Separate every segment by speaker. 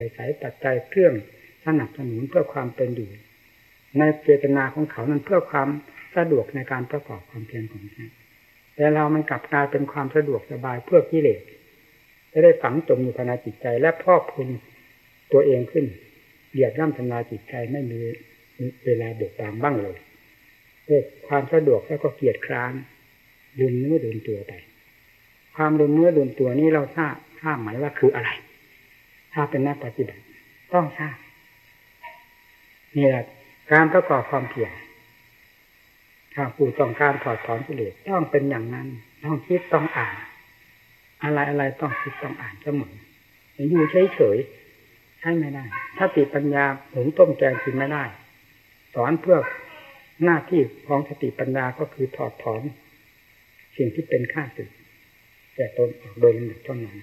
Speaker 1: อาศัยปัจจัยเครื่องสนับสนุนเพื่อความเป็นอยู่ในเจตนาของเขานั้นเพื่อความสะดวกในการประกอบความเพียรของท่านแต่เรามันกลับกลายเป็นความสะดวกสบายเพื่อกิเลสจะได้ฝังจมอยู่ภายในจิตใจและพอกพูนตัวเองขึ้นเหยียดย่ำทำลายจิตใจไม่มีเวลาเบิกบานบ้างเลยด้วยความสะดวกแล้วก็เกียจคร้านลืมเนื้อลืมตัวไปความลืมเนื้อลืมตัวนี้เราทราบไหมว่าคืออะไรถ้าเป็นนักปฏิบัติต้องทราบนี่แหละการประกอบความเพียรถ้าผู้ต้องการถอดถอนกิเลสต้องเป็นอย่างนั้นต้องคิดต้องอ่านอะไรต้องคิดต้องอ่านเสมออยู่เฉยๆใช่ไม่ได้ถ้าติปัญญาหุงต้มแกงกินไม่ได้สอนเพื่อหน้าที่ของสติปัญญาก็คือถอดถอนสิ่งที่เป็นข้าศึกแต่ตนออกโดยลำดับเท่านั้น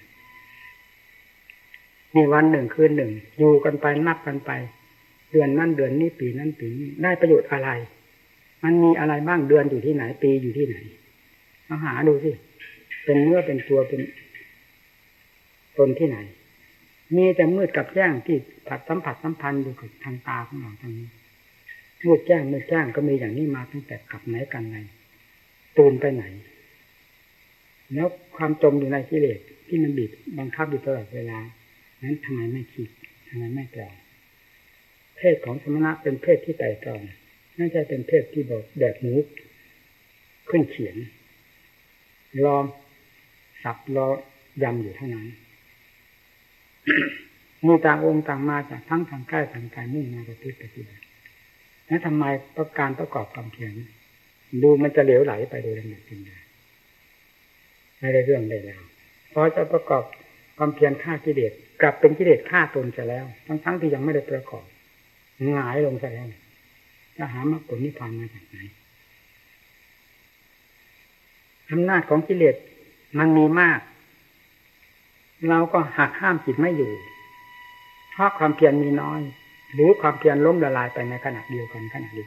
Speaker 1: มีวันหนึ่งคืนหนึ่งอยู่กันไปนับกันไปเดือนนั้นเดือนนี้ปีนั้นปีนี้ได้ประโยชน์อะไรมันมีอะไรบ้างเดือนอยู่ที่ไหนปีอยู่ที่ไหนมาหาดูสิเป็นเนื้อเป็นตัวเป็นตนที่ไหนมีแต่มืดกับแจ้งที่สัมผัสสัมพันธ์อยู่กับทางตาของเราทางนี้มืดแจ้งก็มีอย่างนี้มาตั้งแต่กับไหนกันไหนตูนไปไหนแล้วความจมอยู่ในกิเลสที่มันบีบบังคับอยู่ตลอดเวลานั้นทำไมไม่คิดทำไมไม่แปลเพศของสมณะเป็นเพศที่ไต่ตรองไม่ใช่เป็นเพศที่แบบหมูขึ้นเขียนรอสับรอยำอยู่เท่านั้น มีต่างองค์ต่างมาจากทั้งทางใกล้ทางไกลมุ่งมาปฏิบัติแล้วทำไมการประกอบความเพียรดูมันจะเหลวไหลไปโดยลำดับจริงไม่ได้เรื่องได้แล้วพอจะประกอบความเพียรฆ่ากิเลสกลับเป็นกิเลสฆ่าตนเสียแล้วทั้งที่ยังไม่ได้ประกอบหงายลงซะแล้วจะหามรรคผลนิพพานมาจากไหนอำนาจของกิเลสมันมีมากเราก็หักห้ามจิตไม่อยู่เพราะความเพียรมีน้อยหรือความเพียรล้มละลายไปในขณะเดียวกัน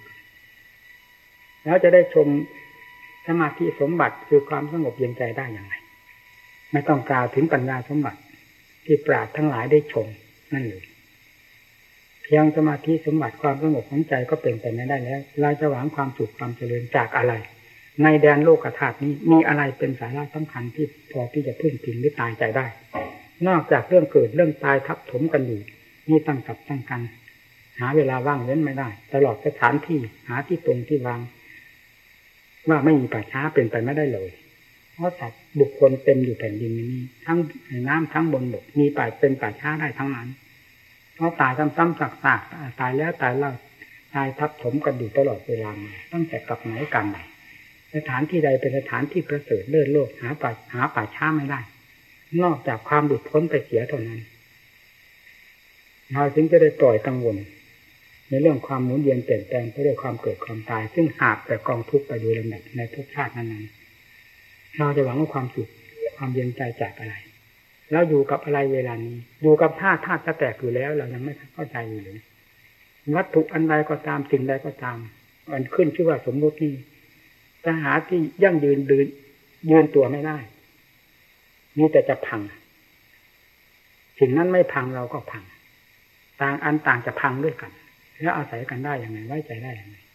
Speaker 1: แล้วจะได้ชมสมาธิสมบัติคือความสงบเย็นใจได้อย่างไรไม่ต้องกล่าวถึงปัญญาสมบัติที่ปราชญ์ทั้งหลายได้ชมนั่นเลยเพียงสมาธิสมบัติความสงบของใจก็เป็นไปไม่ได้แล้วเราจะหวังความสุขความเจริญจากอะไรในแดนโลกธาตุนี้มีอะไรเป็นสาระสำคัญที่พอที่จะพึ่งพิงหรือตายใจได้นอกจากเรื่องเกิดเรื่องตายทับถมกันอยู่นี่ตั้งกับตั้งกันหาเวลาว่างเว้นไม่ได้ตลอดสถานที่หาที่ตรงที่วางว่าไม่มีป่าช้าเป็นไปไม่ได้เลยเพราะสัตว์บุคคลเต็มอยู่แผ่นดินนี้ทั้งในน้ำทั้งบนบกมีป่าเป็นป่าช้าได้ทั้งนั้นเพราะตายซ้ำๆซากๆตายแล้วตายเล่าตายทับถมกันอยู่ตลอดเวลาตั้งแต่กับไหนกันไหนสถานที่ใดเป็นสถานที่ประเสริฐเลิศโลกหาป่าช้าไม่ได้นอกจากความหลุดพ้นไปเสียเท่านั้นเราจึงจะได้ปล่อยกังวลในเรื่องความหมุนเวียนเปลี่ยนแปลงไปด้วยความเกิดความตายซึ่งหาบแต่กองทุกข์ไปโดยลำดับในทุกชาตินั้นๆเราจะหวังว่าความสุขความเย็นใจจากอะไรแล้วอยู่กับอะไรเวลานี้อยู่กับธาตุจะแตกอยู่แล้วเรายังไม่เข้าใจอยู่เลยวัตถุอันใดก็ตามสิ่งใดก็ตามมันขึ้นชื่อว่าสมมตินี่จะหาที่ยั่งยืนตัวไม่ได้มีแต่จะพังสิ่งนั้นไม่พังเราก็พังต่างอันต่างจะพังด้วยกันแล้วอาศัยกันได้อย่างไรไว้ใจได้อย่างไร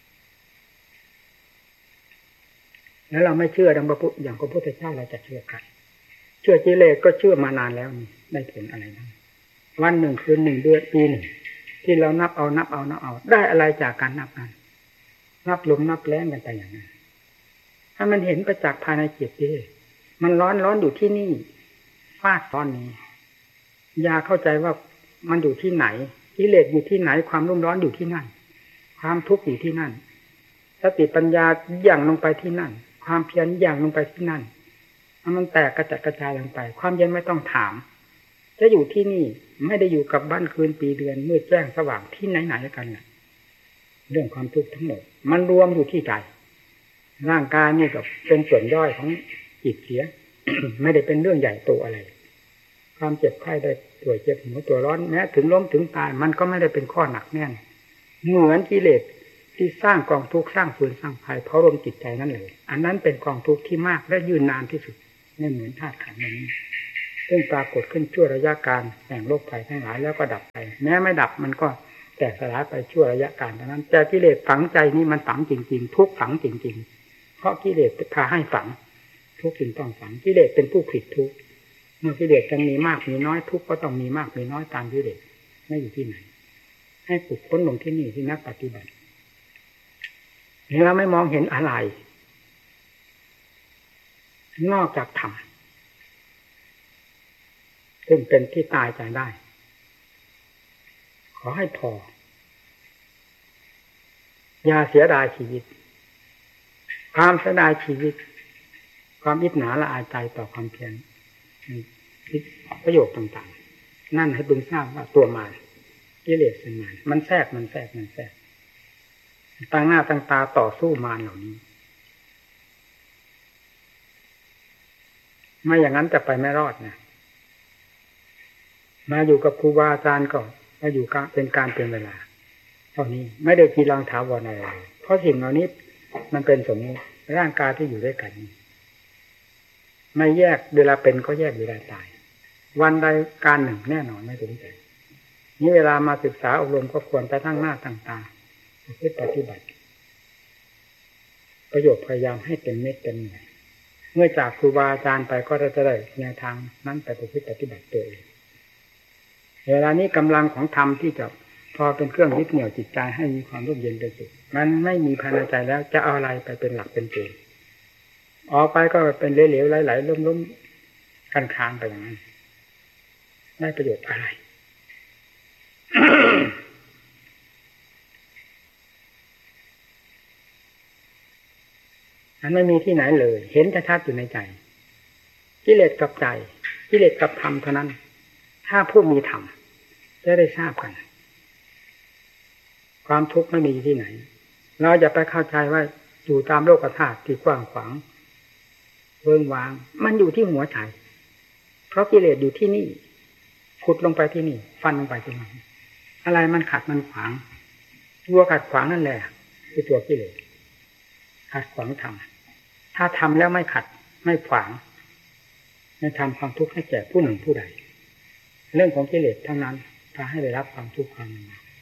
Speaker 1: แล้วเราไม่เชื่อดังพระพุทธอย่างพระพุทธเจ้าเราจะเชื่อใครเชื่อกิเลสก็เชื่อมานานแล้วนี่ได้ผลอะไรบ้างวันหนึ่งคืนหนึ่งเดือนปีหนึ่งที่เรานับเอาได้อะไรจากการนับนั้นนับลมนับแรงกันไปอย่างนั้นถ้ามันเห็นประจักษ์ภายในจิตดิมันร้อนอยู่ที่นี่ฟาดตอนนี้อย่าเข้าใจว่ามันอยู่ที่ไหนกิเลสอยู่ที่ไหนความรุ่มร้อนอยู่ที่นั่นความทุกข์อยู่ที่นั่นสติปัญญาย่างลงไปที่นั่นความเพียรย่างลงไปที่นั่นมันแตกกระจัดกระจายลงไปความเย็นไม่ต้องถามจะอยู่ที่นี่ไม่ได้อยู่กับบ้านคืนปีเดือนมืดแจ้งสว่างที่ไหนๆกันน่ะเรื่องความทุกข์ทั้งหมดมันรวมอยู่ที่ใจร่างกายนี่ก็เป็นส่วนย่อยของจิตเสีย ไม่ได้เป็นเรื่องใหญ่โตอะไรความเจ็บไข้ได้ตัวเจ็บหัวตัวร้อนแม้ถึงล้มถึงตายมันก็ไม่ได้เป็นข้อหนักแน่นเหมือนกิเลสที่สร้างกองทุกข์สร้างฟืนสร้างไฟเผารมจิตใจนั่นเลยอันนั้นเป็นกองทุกข์ที่มากและยืนนานที่สุดไม่เหมือนธาตุขันธ์นี้แซึ่งปรากฏขึ้นชั่วระยะการแห่งโลกภัยทั้งหลายแล้วก็ดับไปแม้ไม่ดับมันก็แตกสลายไปชั่วระยะการเท่านั้นแต่กิเลสฝังใจนี่มันฝังจริงๆทุกฝังจริงๆเพราะกิเลสพาให้ฝังทุกสิ่งต้องฝังกิเลสเป็นผู้ผลิตทุกเมื่อกิเลสจะมีมากมีน้อยทุกก็ต้องมีมากมีน้อยตามกิเลสไม่อยู่ที่ไหนให้ฝึกพ้นลงที่นี่ที่นักปฏิบัติเราไม่มองเห็นอะไรนอกจากธรรมซึ่งเป็นที่ตายใจได้ขอให้พออย่าเสียดายชีวิตความเสียดายชีวิตความอิจฉาละอายใจต่อความเพียรประโยชน์ต่างๆนั่นให้บึงทราบว่าตัวมารกิเลสเป็นมารมันแทรกตั้งหน้าตั้งตาต่อสู้มารเหล่านี้ไม่อย่างนั้นจะไปไม่รอดนะมาอยู่กับครูบาอาจารย์ก็มาอยู่เป็นการเป็นเวลาเท่านี้ไม่ได้กีรังถาวรอะไรเพราะสิ่งเหล่านี้มันเป็นสมมติร่างกายที่อยู่ด้วยกันไม่แยกเวลาเป็นก็แยกเวลาตายวันใดการหนึ่งแน่นอนไม่สงสัยนี้เวลามาศึกษาอบรมก็ควรไปทั้งหน้าตั้งตาปฏิบัติประโยชน์พยายามให้เต็มเม็ดเต็มหน่วยเมื่อจากครูบาอาจารย์ไปก็จะได้แนวทางนั้นไปปฏิบัติตัวเองเวลานี้กำลังของธรรมที่จะพอเป็นเครื่องยึดเหนี่ยวจิตใจให้มีความร่มเย็นเป็นสุขมันไม่มีภายในใจแล้วจะเอาอะไรไปเป็นหลักเป็นเกณฑ์ออกไปก็เป็นเหลวๆไหลๆล้มๆคานๆไปอย่างนั้นได้ประโยชน์อะไร มันไม่มีที่ไหนเลยเห็นชัดๆอยู่ในใจกิเลสกับใจกิเลสกับธรรมเท่านั้นถ้าผู้มีธรรมจะได้ทราบกันความทุกข์ไม่มีที่ไหนเราจะไปเข้าใจว่าอยู่ตามโลกธาตุที่กว้างขวางเวิ้งว้างมันอยู่ที่หัวใจเพราะกิเลสอยู่ที่นี่ขุดลงไปที่นี่ฟันลงไปที่นี่อะไรมันขัดมันขวางตัวขัดขวางนั่นแหละคือตัวกิเลสขัดขวางธรรมถ้าทำแล้วไม่ขัดไม่ขวางไม่ทำความทุกข์ให้แก่ผู้หนึ่งผู้ใดเรื่องของกิเลสทั้งนั้นพาให้ได้รับความทุกข์ความลำบาก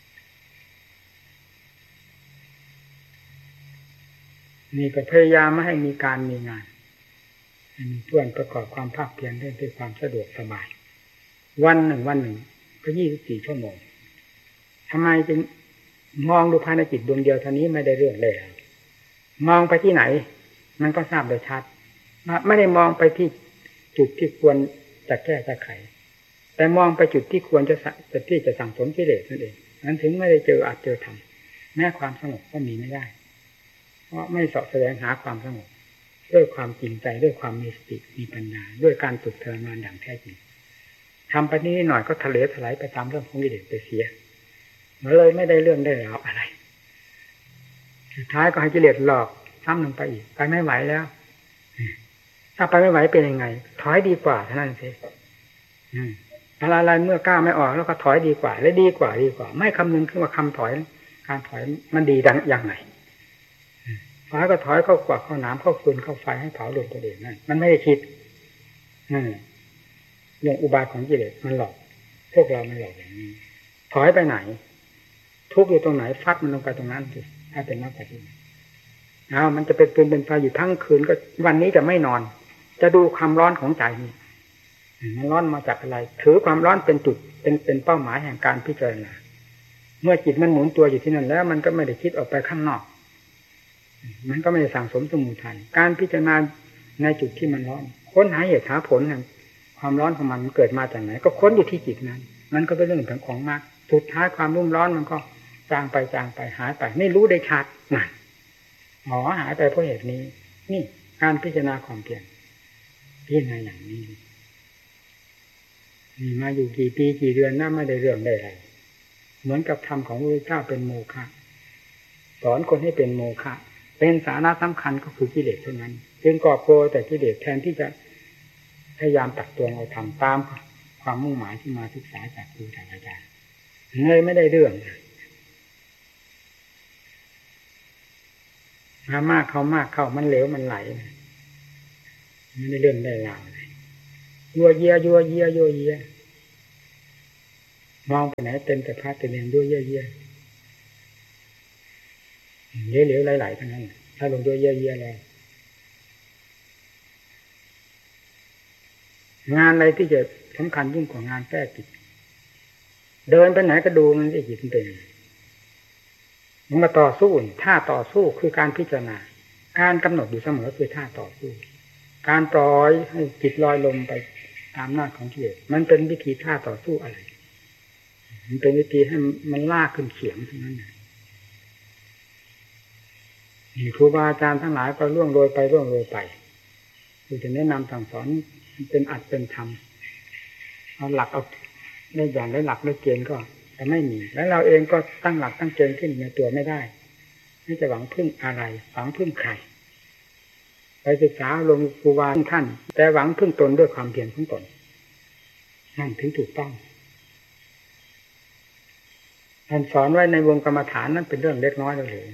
Speaker 1: นี่ก็พยายามไม่ให้มีการมีงานมีเพื่อนประกอบความภาคเพียรด้วยความสะดวกสบายวันหนึ่งก็24 ชั่วโมงทำไมจึงมองดูภายในจิตดวงเดียวเท่านี้ไม่ได้เรื่องเลยมองไปที่ไหนมันก็ทราบโดยชัดไม่ได้มองไปที่จุดที่ควรจะแก้จะไขแต่มองไปจุดที่ควรจะสั่งสมกิเลสนั่นเองนั้นถึงไม่ได้เจออาจเจอธรรมแม้ความสงบก็มีไม่ได้เพราะไม่เสาะแสวงหาความสงบด้วยความจริงใจด้วยความมีสติมีปัญญาด้วยการฝึกทรมานอย่างแท้จริงทำไปนิดหน่อยก็ทะเลถลายไปตามเรื่องของกิเลสไปเสียมันเลยไม่ได้เรื่องได้ราวอะไรสุดท้ายก็ให้กิเลสหลอกซ้ำลงไปอีกไปไม่ไหวแล้วถ้าไปไม่ไหวเป็นยังไงถอยดีกว่าเท่านั้นสิอะไรเมื่อกล้าไม่ออกแล้วก็ถอยดีกว่าและดีกว่าไม่คำนึงขึ้นว่าคำถอยการถอยมันดีดังอย่างไรถอยก็ถอยเข้ากว่าเข้าน้ำเข้าฟืนเข้าไฟให้เผาลนตัวเองนั่นมันไม่ได้คิดเรื่องอุบายของกิเลสมันหลอกพวกเรามันหลอกอย่างนี้ถอยไปไหนทุกข์อยู่ตรงไหนฟัดมันลงไปตรงนั้นสิถ้าเป็นนักปฏิบัติมันจะเป็นปืนเป็นไฟอยู่ทั้งคืนก็วันนี้จะไม่นอนจะดูความร้อนของใจนี่มันร้อนมาจากอะไรถือความร้อนเป็นจุดเป็นเป้าหมายแห่งการพิจารณาเมื่อจิตมันหมุนตัวอยู่ที่นั่นแล้วมันก็ไม่ได้คิดออกไปข้างนอกมันก็ไม่ได้สั่งสมสมุทัยการพิจารณาในจุดที่มันร้อนค้นหาเหตุหาผลแห่งความร้อนของมันเกิดมาจากไหนก็ค้นอยู่ที่จิตนั้นมันก็เป็นเรื่องของมากสุดท้ายความรุ่มร้อนมันก็จางไปหายไปไม่รู้ได้ชัดนั่นหายไปเพราะเหตุนี้นี่การพิจารณาความเปลี่ยนพิจารณาอย่างนี้นี่มาอยู่กี่ปีกี่เดือนน่าไม่ได้เรื่องได้อะไรเหมือนกับธรรมของพระพุทธเจ้าเป็นโมฆะสอนคนให้เป็นโมฆะเป็นสาระสำคัญก็คือกิเลสเท่านั้นจึงก่อโกรธแต่กิเลสแทนที่จะพยายามตักตวงเอาทำตามความมุ่งหมายที่มาศึกษาจากครูจากอาจารย์เลยไม่ได้เรื่องมากเข้ามันเหลวมันไหลไม่ได้เรื่องได้ราวเลยยัวเยียมองไปไหนเต็มแต่พระแต่เนรยัวเยียเหลวๆไหลๆทั้งนั้นถ้าลงยัวเยียแล้วงานอะไรที่จะสำคัญยิ่งกว่างานแก้จิตเดินไปไหนก็ดูมันจิตมันเป็นมันมาต่อสู้ท่าต่อสู้คือการพิจารณาการกำหนดอยู่เสมอคือท่าต่อสู้การปล่อยให้จิตลอยลมไปตามหน้าของกิเลสมันเป็นวิธีท่าต่อสู้อะไรมันเป็นวิธีให้มันลากขึ้นเขียงเท่านั้นนี่ครูบาอาจารย์ทั้งหลายก็ล่วงโรยไปคือจะแนะนำสั่งสอนเป็นอัดเป็นธรรมเอาหลักเอาได้อย่างได้หลักได้เกณฑ์ก็จะไม่มีแล้วเราเองก็ตั้งหลักตั้งเกณฑ์ขึ้นในตัวไม่ได้ไม่จะหวังพึ่งอะไรหวังพึ่งใครไปศึกษาลงครูบาท่านแต่หวังพึ่งตนด้วยความเพียรของตนนั่นถึงถูกต้องท่านสอนไว้ในวงกรรมฐานนั้นเป็นเรื่องเล็กน้อยเลย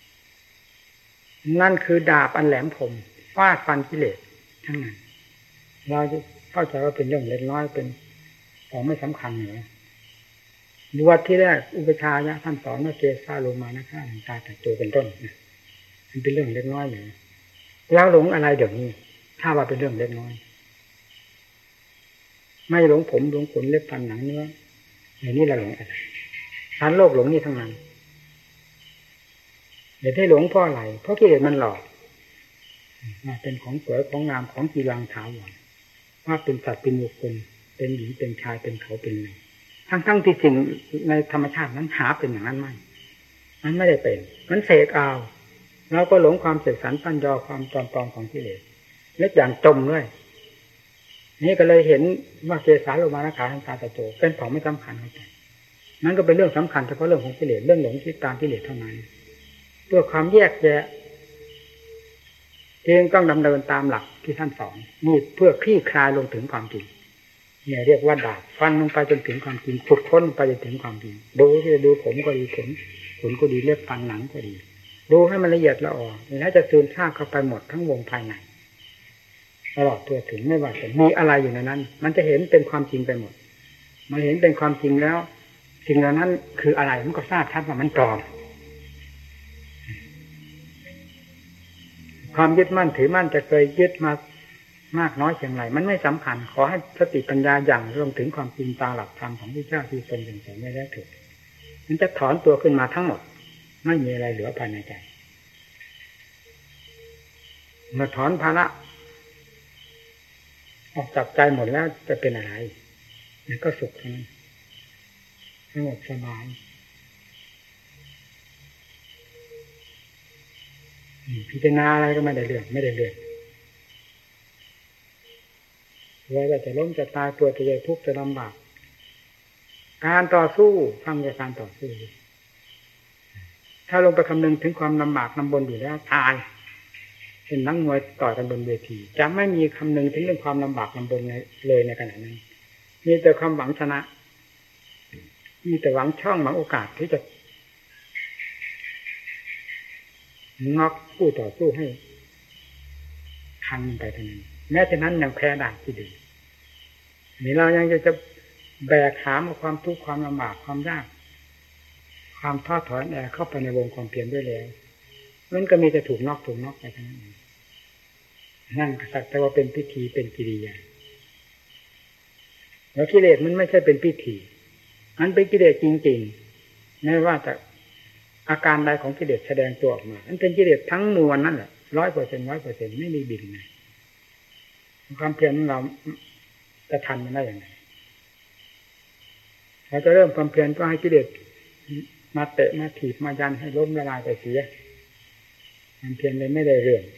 Speaker 1: นั่นคือดาบอันแหลมคมฟาดฟันกิเลสทั้งนั้นเราจะเข้าใจว่าเป็นเรื่องเล็กน้อยเป็นของไม่สำคัญเหรอบวชที่แรกอุปชฌาย์ท่านสอนว่าเกสาโลมานะฆ่าตาแต่ตัวเป็นต้นมันเป็นเรื่องเล็กน้อยอยู่แล้วหลงอะไรเดี๋ยวนี้ถ้าว่าเป็นเรื่องเล็กน้อยไม่หลงผมหลงขนเล็บฟันหนังเนื้ออย่างนี้เราหลงอะไรทานโลกหลงนี่ทั้งนั้นเดี๋ยวให้หลงเพราะอะไรเพราะกิเลสมันหลอกว่าเป็นของสวยของงามของกีรังถาวรว่าเป็นสัตว์เป็นบุคคลเป็นหญิงเป็นชายเป็นเขาเป็นอะไรทั้งที่สิ่งในธรรมชาตินั้นหาเป็นอย่างนั้นไม่มันไม่ได้เป็นมันเสกเอาเราก็หลงความเสกสรรปั้นยอความจอมปลอมของกิเลสเล็กอย่างจมด้วยนี่ก็เลยเห็นว่าเกสาโลมานะขาทันตาตะโจเป็นของไม่สำคัญเข้าไปนั่นก็เป็นเรื่องสำคัญเฉพาะเรื่องของกิเลสเรื่องหลงคิดตามกิเลสเท่านั้นเพื่อความแยกแยะเองต้องดำเนินตามหลักที่ท่านสอนนี่เพื่อคลี่คลายลงถึงความจริงเนี่ยเรียกว่าดาบฟันลงไปจนถึงความจริงขุดค้นไปจนถึงความจริงดูที่จะดูผมก็ดีขนก็ดีเล็บฟันหนังก็ดีดูให้มันละเอียดละออแล้วจะซึมซาบเข้าไปหมดทั้งวงภายในตลอดตัวถึงไม่ว่าจะมีอะไรอยู่ในนั้นมันจะเห็นเป็นความจริงไปหมดมันเห็นเป็นความจริงแล้วสิ่งเหล่านั้นคืออะไรมันก็ทราบชัดว่ามันปลอมความยึดมั่นถือมั่นจะเคยยึดมามากน้อยเพียงไรมันไม่สำคัญขอให้สติปัญญาอย่างรวมถึงความจริงตามหลักธรรมของพระเจ้าที่ตนเป็นสอนไม่ได้ถูกมันจะถอนตัวขึ้นมาทั้งหมดไม่มีอะไรเหลือภายในใจเมื่อถอนภาระออกจากใจหมดแล้วจะเป็นอะไรมันก็สุขสงบสบายพิจารณาอะไรก็ไม่ได้เรื่องว่าจะล้มจะตายตัวจะทุกข์จะลำบากการต่อสู้ฟังจากการต่อสู้ถ้าลงไปคำนึงถึงความลำบากลำบนอยู่แล้วตายเป็นนักมวยต่อกันบนเวทีจะไม่มีคำนึงถึงเรื่องความลำบากลำบนเลยในขณะนั้นมีแต่ความหวังชนะมีแต่หวังช่องหวังโอกาสที่จะน็อกผู้ต่อสู้ให้พังไปเท่านั้นแม้ฉะนั้นยังแพ้ได้ที่ดีนี่เรายังจะแบกหามความทุกข์ความลำบากความยากความท้อถอยเข้าไปในวงความเพียรด้วยแล้วนั่นก็มีแต่ถูกน็อกไปเท่านั้นนั่นสักแต่ว่าเป็นพิธีเป็นกิริยาแล้วกิเลสมันไม่ใช่เป็นพิธีมันเป็นกิเลสจริงๆไม่ว่าจะอาการใดของกิเลสแสดงตัวออกมามันเป็นกิเลสทั้งมวลนั่นแหละ 100% ไม่มีบินนะความเพียรของเราจะทันมันได้อย่างไรเราจะเริ่มความเพียรก็ให้กิเลสมาเตะมาถีบมายันให้ล้มละลายไปเสียความเพียรเลยไม่ได้เรื่อง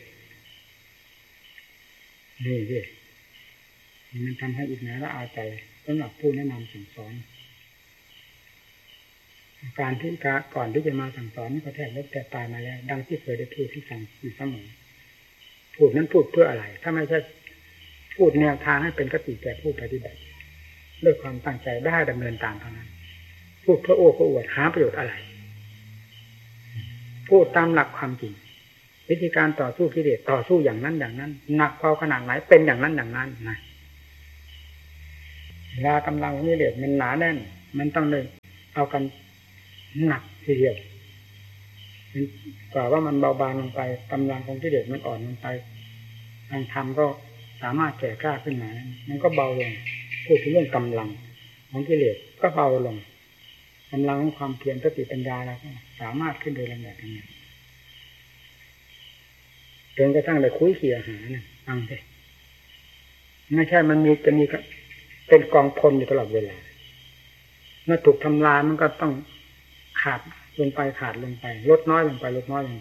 Speaker 1: นี่สิมันทำให้อีกนะละอาใจสำหรับผู้แนะนำสั่งสอนการที่ก่อนที่จะมาสั่งสอนนี่ก็แทบลบแต่ตายมาแล้วดังที่เคยได้พูดที่สั่งอยู่เสมอพูดนั้นพูดเพื่ออะไรถ้าไม่ใช่พูดแนวทางให้เป็นคติแก่ผู้ปฏิบัติด้วยความตั้งใจได้ดำเนินตามเท่านั้นพูดเพื่อโอ้เพื่ออวดหาประโยชน์อะไรพูดตามหลักความจริงวิธีการต่อสู้กิเลสต่อสู้อย่างนั้นหนักพอขนาดไหนเป็นอย่างนั้นนะเวลากำลังของกิเลสมันหนาแน่นมันต้องเลยเอากันหนักทีเดียวกว่าว่ามันเบาบางลงไปกำลังของกิเลสมันอ่อนลงไปทางธรรมก็สามารถแก่กล้าขึ้นมามันก็เบาลงพูดถึงเรื่องกำลังของกิเลสก็เบาลงกำลังของความเพียรสติปัญญาแล้วก็สามารถขึ้นโดยลำดับนั้นจนกระทั่งได้คุยเขี่ยหาเนี่ยฟังสิไม่ใช่มันจะมีเป็นกองพลอยู่ตลอดเวลาเมื่อถูกทำลายมันก็ต้องขาดลงไปลดน้อยลงไป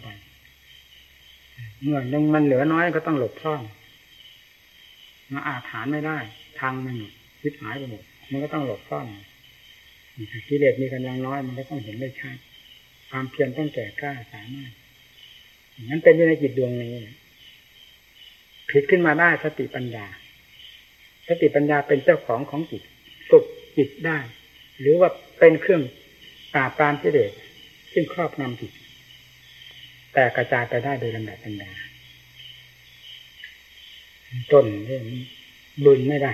Speaker 1: เมื่อมันเหลือน้อยก็ต้องหลบซ่อนมาอาถรรพ์ไม่ได้ทางมันคิดหายไปหมดมันก็ต้องหลบซ่อนกิเลสมีกำลังน้อยมันก็ต้องเห็นได้ชัดความเพียรต้องแก่กล้าสามารถนั้นเป็นอยู่ในจิตดวงนี้ผิดขึ้นมาได้สติปัญญาเป็นเจ้าของจิตฝึกจิตได้หรือว่าเป็นเครื่องปราบปรามกิเลสซึ่งครอบงำจิตแต่กระจายไปได้โดยลำดับปัญญาต้นบุญไม่ได้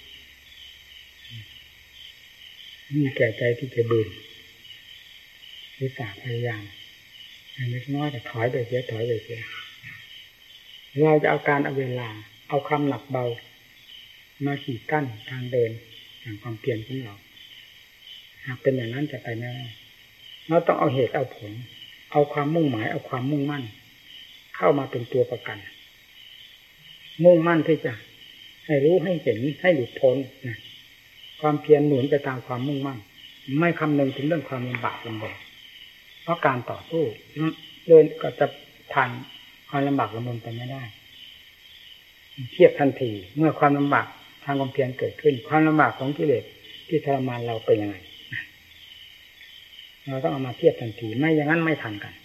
Speaker 1: มีแก่ใจที่จะบุญวิสาพยายามเล็กน้อยแต่ถอยไปเสียเราจะเอาการเอาเวลาเอาความหนักเบามาขีดกั้นทางเดินแห่งความเพียรของเราหากเป็นอย่างนั้นจะไปไม่ได้เราต้องเอาเหตุเอาผลเอาความมุ่งหมายเอาความมุ่งมั่นเข้ามาเป็นตัวประกันมุ่งมั่นที่จะให้รู้ให้เห็นให้หลุดพ้นนะความเพียรหนุนไปตามความมุ่งมั่นไม่คำนึงถึงเรื่องความลำบากลำบนเพราะการต่อสู้เดินก็จะผ่านความลำบากลำบนไปไม่ได้เทียบทันทีเมื่อความลำบากทางความเพียรเกิดขึ้นความลำบากของกิเลสที่ทรมานเราเป็นยังไงเราต้องเอามาเทียบทันทีไม่อย่างนั้นไม่ทันกัน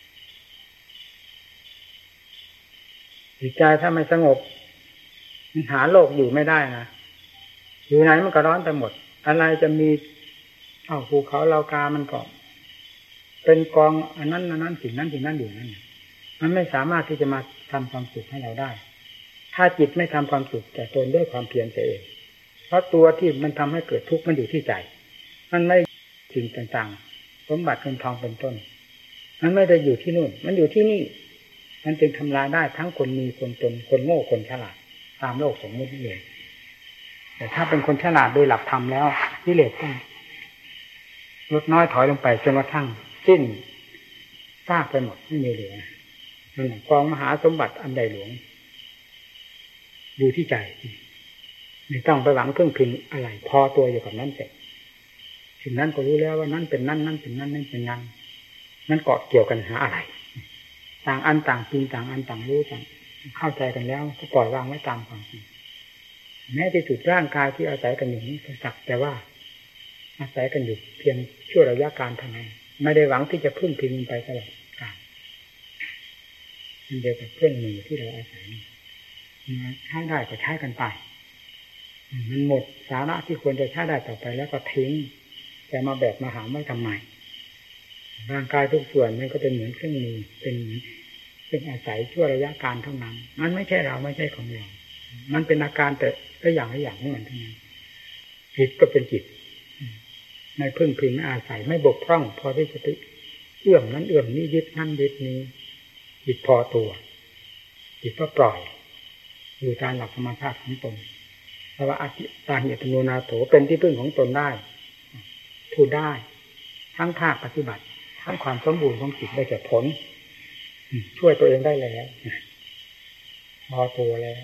Speaker 1: จิตใจถ้าไม่สงบมันหาโลกอยู่ไม่ได้นะอยู่ไหนมันก็ร้อนไปหมดอะไรจะมีภูเขาเหล่ากามันก็เป็นกองอันนั้นสิ่งนั้นอยู่นั่นมันไม่สามารถที่จะมาทำความสุขให้เราได้ถ้าจิตไม่ทำความสุขแก่ตนด้วยความเพียรเองเพราะตัวที่มันทำให้เกิดทุกข์มันอยู่ที่ใจมันไม่สิ่งต่างๆสมบัติเงินทองเป็นต้นมันไม่ได้อยู่ที่นู่นมันอยู่ที่นี่มันจึงทำลายได้ทั้งคนมีคนตนคนโง่คนฉลาดตามโลกสมมตินี่เองแต่ถ้าเป็นคนฉลาดโดยหลักธรรมแล้วกิเลสต้องลดน้อยถอยลงไปจนกระทั่งสิ้นซากไปหมดไม่มีเหลือนั่นกองมหาสมบัติอันใดหลวงอยู่ที่ใจไม่ต้องไปหวังพึ่งพิงอะไรพอตัวอยู่กับนั้นเสร็จถึงนั้นก็รู้แล้วว่านั่นเป็นนั่นเป็นนั่นเป็นนั่นนั่นเกาะเกี่ยวกันหาอะไรต่างอันต่างจริงต่างอันต่างรู้ต่างเข้าใจกันแล้วก็ปล่อยวางไว้ตามความจริงแม้ที่สุดร่างกายที่อาศัยกันอยู่นี้ก็สักแต่ว่าอาศัยกันอยู่เพียงชั่วระยะการเท่านั้นไม่ได้หวังที่จะพึ่งพิงไปตลอดกาลมันเดียวกับเครื่องมือที่เราอาศัยใช้ได้ก็ใช้กันไปมันหมดสาระที่ควรจะใช้ได้ต่อไปแล้วก็ทิ้งแต่มาแบบมาหาไม่ทำไมร่างกายทุกส่วนมันก็เป็นเหมือนเครื่องมือเป็นอาศัยชั่วระยะการเท่านั้นมันไม่ใช่เราไม่ใช่ของเรามันเป็นอาการแต่ละอย่างของมันเท่านั้นจิตก็เป็นจิตไม่พึ่งพิงไม่อาศัยไม่บกพร่องพอที่จะไปเอื้อมนั้นเอื้อมนี้ยึดนั่นยึดนี้จิตพอตัวจิตก็ปล่อยอยู่ตามหลักธรรมชาติของตนเพราะว่าอธิตาหิตโนนาโถเป็นที่พึ่งของตนได้พูดได้ทั้งภาคปฏิบัติทั้งความสมบูรณ์ของจิตได้แก่ผลช่วยตัวเองได้แล้วพอตัวแล้ว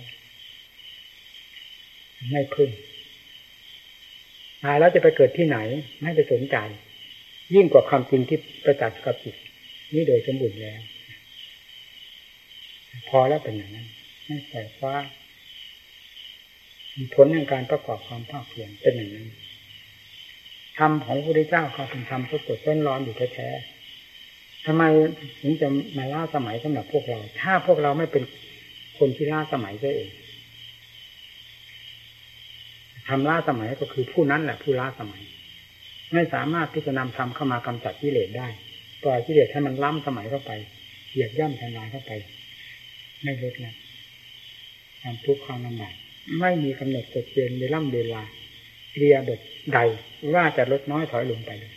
Speaker 1: ไม่พึ่งตายแล้วจะไปเกิดที่ไหนไม่ไปสนใจยิ่งกว่าความจริงที่ประจักษ์กับจิตนี่โดยสมบูรณ์แล้วพอแล้วเป็นอย่างนั้นไม่ใส่ฟ้าผลแห่งการประกอบความภาคเพียรเป็นอย่างนั้นธรรมของพระพุทธเจ้าก็เป็นธรรมสดๆร้อนๆอยู่แท้ๆทำไมถึงจะมาล้าสมัยสำหรับพวกเราถ้าพวกเราไม่เป็นคนที่ล้าสมัยซะเองทำล้าสมัยก็คือผู้นั้นแหละผู้ล้าสมัยไม่สามารถที่จะนำธรรมเข้ามากำจัดกิเลสได้ปล่อยกิเลสให้มันล้ำสมัยเข้าไปเหยียบย่ำทำลายเข้าไปไม่ลดแล้วความทุกข์ความลำบากไม่มีกำหนดกฎเกณฑ์เวลาเรียบทใดว่าจะลดน้อยถอยลงไปเลย